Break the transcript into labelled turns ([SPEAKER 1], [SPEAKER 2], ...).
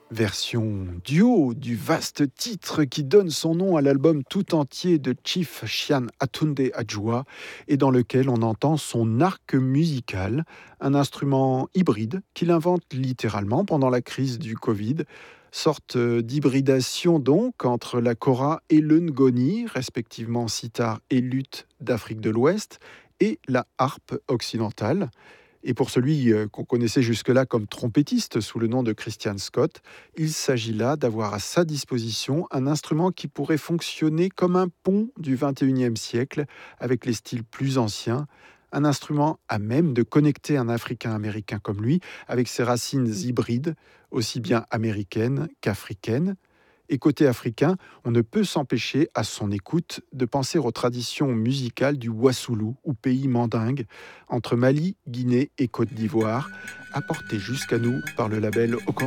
[SPEAKER 1] Version duo du vaste titre qui donne son nom à l'album tout entier de Chief Chian Atunde Adjoa et dans lequel on entend son arc musical, un instrument hybride qu'il invente littéralement pendant la crise du Covid, sorte d'hybridation donc entre la kora et le ngoni, respectivement sitar et luth d'Afrique de l'Ouest, et la harpe occidentale. Et pour celui qu'on connaissait jusque-là comme trompettiste sous le nom de Christian Scott, il s'agit là d'avoir à sa disposition un instrument qui pourrait fonctionner comme un pont du XXIe siècle avec les styles plus anciens, un instrument à même de connecter un Africain-Américain comme lui avec ses racines hybrides, aussi bien américaines qu'africaines. Et côté africain, on ne peut s'empêcher, à son écoute, de penser aux traditions musicales du Wassoulou, ou pays mandingue, entre Mali, Guinée et Côte d'Ivoire, apportées jusqu'à nous par le label